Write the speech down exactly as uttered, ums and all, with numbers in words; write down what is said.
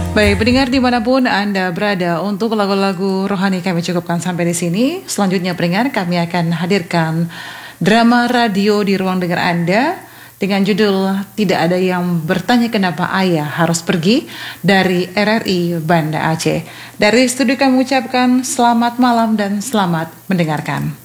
Baik, pendengar dimanapun Anda berada, untuk lagu-lagu rohani kami cukupkan sampai di sini. Selanjutnya pendengar, kami akan hadirkan drama radio di ruang dengar Anda dengan judul Tidak Ada Yang Bertanya Kenapa Ayah Harus Pergi dari R R I Banda Aceh. Dari studio kami ucapkan selamat malam dan selamat mendengarkan.